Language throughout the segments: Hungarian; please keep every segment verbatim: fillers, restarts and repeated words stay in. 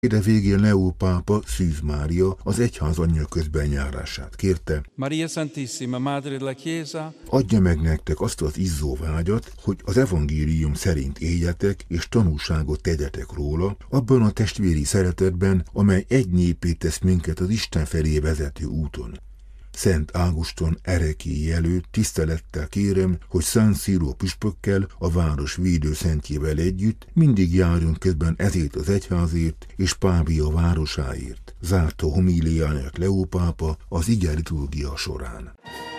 De végén Leó pápa Szűz Mária az egyház anyja közbenjárását kérte: Maria Santissima, Madre della Chiesa, adja meg nektek azt az izzó vágyat, hogy az evangélium szerint éljetek és tanúságot tegyetek róla, abban a testvéri szeretetben, amely egy népé tesz minket az Isten felé vezető úton. Szent Ágoston erekélyi előtt tisztelettel kérem, hogy San Siro püspökkel, a város védőszentjével együtt mindig járjon közben ezért az egyházért és Pávia városáért, zárta homíliáját Leó pápa az ige liturgia során.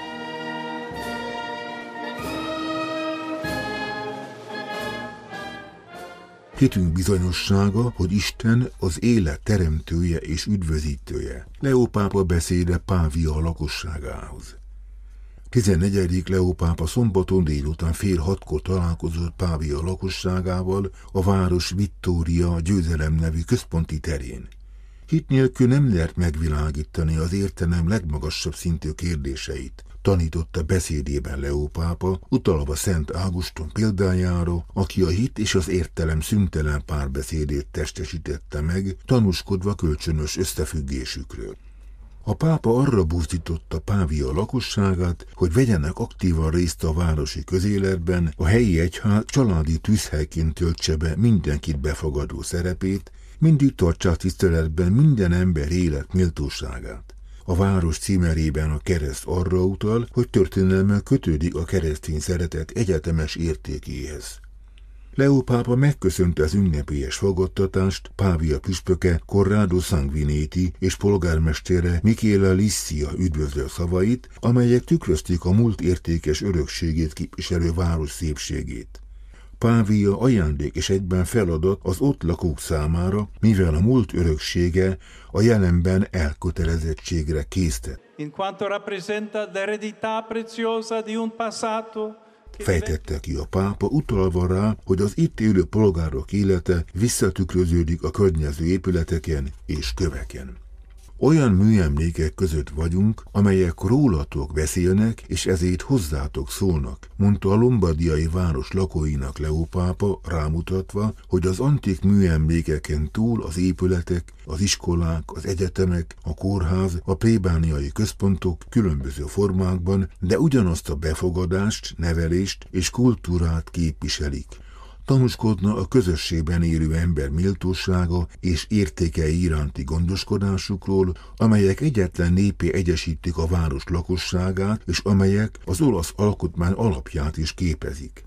Hitünk bizonyossága, hogy Isten az élet teremtője és üdvözítője. Leó pápa beszéde Pávia lakosságához. tizennegyedik Leó pápa szombaton délután fél hatkor találkozott Pávia lakosságával a város Vittória győzelem nevű központi terén. Hit nélkül nem lehet megvilágítani az értelem legmagasabb szintű kérdéseit, tanította beszédében Leó pápa, utalva Szent Ágoston példájára, aki a hit és az értelem szüntelen párbeszédét testesítette meg, tanúskodva kölcsönös összefüggésükről. A pápa arra buzdította Pávia lakosságát, hogy vegyenek aktívan részt a városi közéletben, a helyi egyház családi tűzhelyként töltse be mindenkit befogadó szerepét, mindig tartsák tiszteletben minden ember élet méltóságát. A város címerében a kereszt arra utal, hogy történelme kötődik a keresztény szeretet egyetemes értékéhez. Leó pápa megköszönte az ünnepélyes fogadtatást Pávia püspöke Corrado Sanguinetti és polgármestere Michela Lissia üdvözlő szavait, amelyek tükrözték a múlt értékes örökségét képviselő város szépségét. Pávia ajándék és egyben feladat az ott lakók számára, mivel a múlt öröksége a jelenben elkötelezettségre késztet. in quanto rappresenta l'eredità preziosa di un passato, Fejtette ki a pápa, utalva rá, hogy az itt élő polgárok élete visszatükröződik a környező épületeken és köveken. Olyan műemlékek között vagyunk, amelyek rólatok beszélnek, és ezért hozzátok szólnak, mondta a lombardiai város lakóinak Leó pápa, rámutatva, hogy az antik műemlékeken túl az épületek, az iskolák, az egyetemek, a kórház, a plébániai központok különböző formákban, de ugyanazt a befogadást, nevelést és kultúrát képviselik. Tanúskodna a közösségben élő ember méltósága és értékei iránti gondoskodásukról, amelyek egyetlen népé egyesítik a város lakosságát, és amelyek az olasz alkotmány alapját is képezik.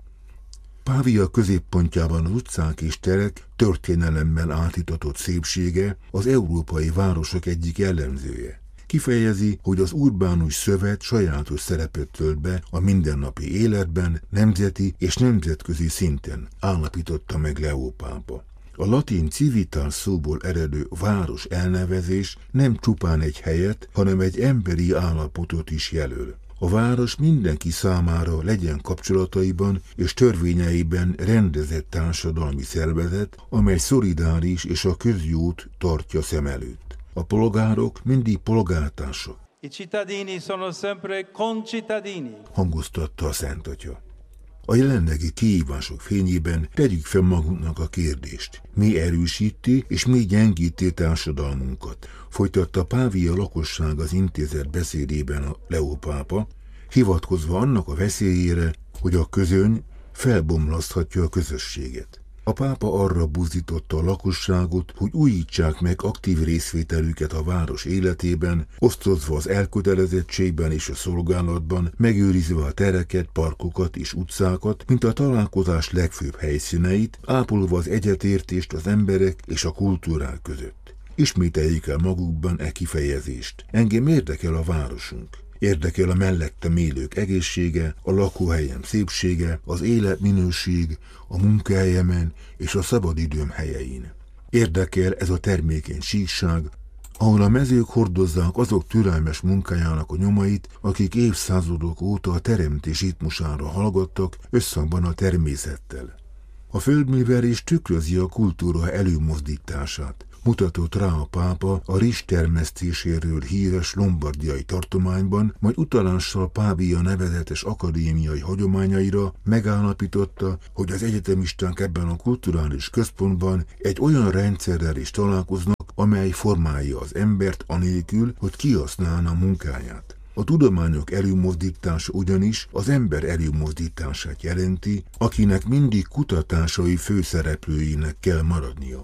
Pávia középpontjában az utcák és terek történelemmel átitatott szépsége az európai városok egyik jellemzője. Kifejezi, hogy az urbánus szövet sajátos szerepet tölt be a mindennapi életben, nemzeti és nemzetközi szinten, állapította meg Leó pápa. A latin civitas szóból eredő város elnevezés nem csupán egy helyet, hanem egy emberi állapotot is jelöl. A város mindenki számára legyen kapcsolataiban és törvényeiben rendezett társadalmi szervezet, amely szolidáris és a közjót tartja szem előtt. A polgárok mindig polgártársak. I cittadini sono sempre concittadini. Hangoztatta a Szent Atya. A jelenlegi kihívások fényében tegyük fel magunknak a kérdést. Mi erősíti és mi gyengíti társadalmunkat? Folytatta Pávia lakosság az intézet beszédében a Leó pápa, hivatkozva annak a veszélyére, hogy a közöny felbomlaszthatja a közösséget. A pápa arra buzdította a lakosságot, hogy újítsák meg aktív részvételüket a város életében, osztozva az elkötelezettségben és a szolgálatban, megőrizve a tereket, parkokat és utcákat, mint a találkozás legfőbb helyszíneit, ápolva az egyetértést az emberek és a kultúrák között. Ismételjék el magukban e kifejezést. Engem érdekel a városunk. Érdekel a mellettem élők egészsége, a lakóhelyem szépsége, az életminőség, a munkahelyemen és a szabadidőm helyein. Érdekel ez a termékeny síkság, ahol a mezők hordozzák azok türelmes munkájának a nyomait, akik évszázadok óta a teremtés ritmusára hallgattak összhangban a természettel. A földművelés tükrözi a kultúra előmozdítását, mutatott rá a pápa a rizs termesztéséről híres lombardiai tartományban, majd utalással Pavia nevezetes akadémiai hagyományaira megállapította, hogy az egyetemisták ebben a kulturális központban egy olyan rendszerrel is találkoznak, amely formálja az embert anélkül, hogy kihasználna munkáját. A tudományok előmozdítása ugyanis az ember előmozdítását jelenti, akinek mindig kutatásai főszereplőinek kell maradnia.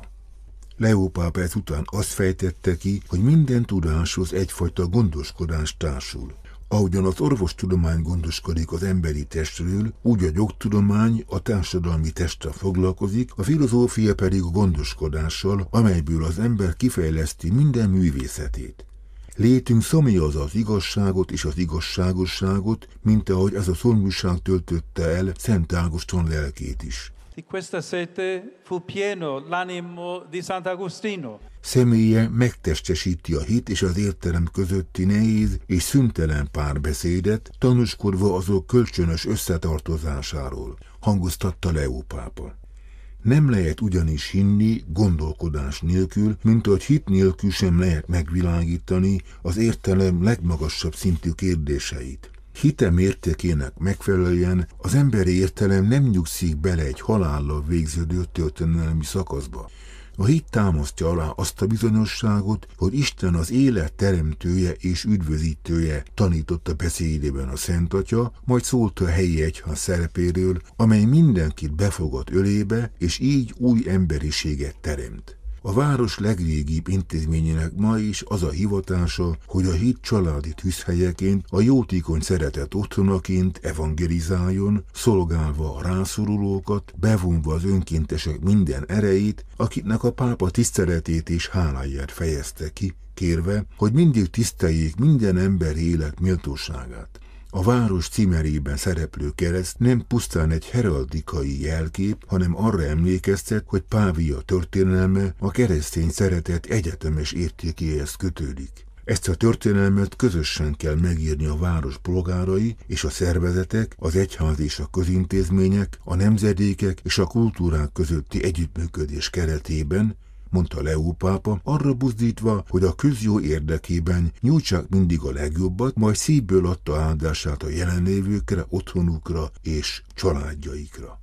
Leó pápa ezután azt fejtette ki, hogy minden tudáshoz egyfajta gondoskodás társul. Ahogyan az orvostudomány gondoskodik az emberi testről, úgy a jogtudomány a társadalmi testtel foglalkozik, a filozófia pedig a gondoskodással, amelyből az ember kifejleszti minden művészetét. Létünk szomjazza az igazságot és az igazságosságot, mint ahogy ez a szomjúság töltötte el Szent Ágoston lelkét is. Di questa sete fu pieno l'animo di Sant'Agostino. Személye megtestesíti a hit és az értelem közötti nehéz és szüntelen párbeszédet, tanúskodva azok kölcsönös összetartozásáról, hangoztatta Leó pápa. Nem lehet ugyanis hinni gondolkodás nélkül, mint ahogy hit nélkül sem lehet megvilágítani az értelem legmagasabb szintű kérdéseit. Hite mértékének megfelelően az emberi értelem nem nyugszik bele egy halállal végződő történelmi szakaszba. A hit támasztja alá azt a bizonyosságot, hogy Isten az élet teremtője és üdvözítője, tanította beszédében a Szent Atya, majd szólt a helyi egyház szerepéről, amely mindenkit befogad ölébe, és így új emberiséget teremt. A város legrégibb intézményének ma is az a hivatása, hogy a hit családi tűzhelyeként, a jótékony szeretet otthonaként evangelizáljon, szolgálva a rászorulókat, bevonva az önkéntesek minden erejét, akiknek a pápa tiszteletét és háláját fejezte ki, kérve, hogy mindig tiszteljék minden ember élet méltóságát. A város címerében szereplő kereszt nem pusztán egy heraldikai jelkép, hanem arra emlékeztet, hogy Pavia történelme a keresztény szeretet egyetemes értékéhez kötődik. Ezt a történelmet közösen kell megírni a város polgárai és a szervezetek, az egyház és a közintézmények, a nemzedékek és a kultúrák közötti együttműködés keretében, mondta Leó pápa, arra buzdítva, hogy a közjó érdekében nyújtsák mindig a legjobbat, majd szívből adta áldását a jelenlévőkre, otthonukra és családjaikra.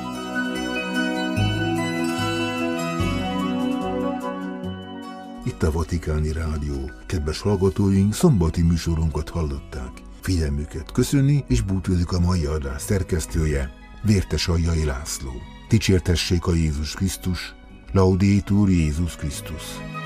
Itt a Vatikáni Rádió. Kedves hallgatóink, szombati műsorunkat hallották. Figyelmüket köszöni és búcsúzik a mai adás szerkesztője, Vértesaljai László. Dicsértessék a Jézus Krisztus! Laudetur Jézus Krisztus!